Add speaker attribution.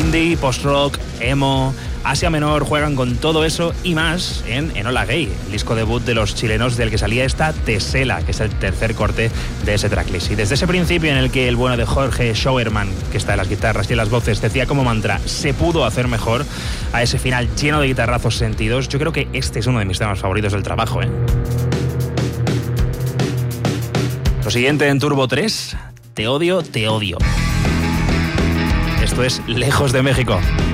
Speaker 1: Indie, post-rock, emo, Asia Menor juegan con todo eso y más en Enola Gay, el disco debut de los chilenos del que salía esta Tesela, que es el tercer corte de ese tracklist. Y desde ese principio en el que el bueno de Jorge Schauerman, que está en las guitarras y en las voces, decía como mantra, se pudo hacer mejor, a ese final lleno de guitarrazos sentidos, yo creo que este es uno de mis temas favoritos del trabajo, ¿eh? Lo siguiente en Turbo 3, Te odio, te odio. Esto es Lejos de México.